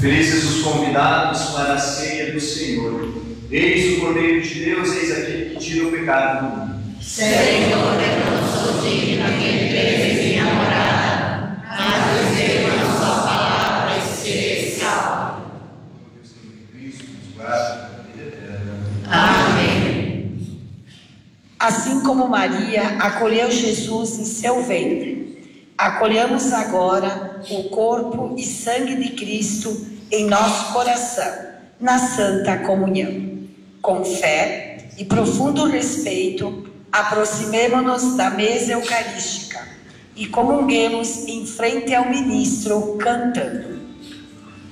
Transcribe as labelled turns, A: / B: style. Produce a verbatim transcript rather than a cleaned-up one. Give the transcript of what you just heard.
A: Felizes os convidados para a ceia do Senhor. Eis o Cordeiro de Deus, eis aquele que tira o pecado do mundo.
B: Senhor, eu não sou digno que entres em minha morada, mas dizer uma só palavra e serei salvo.
A: Cristo nos guarde da vida eterna.
B: Amém.
C: Assim como Maria acolheu Jesus em seu ventre, acolhamos agora o corpo e sangue de Cristo em nosso coração, na Santa Comunhão. Com fé e profundo respeito, aproximemo-nos da mesa eucarística e comunguemos em frente ao ministro cantando.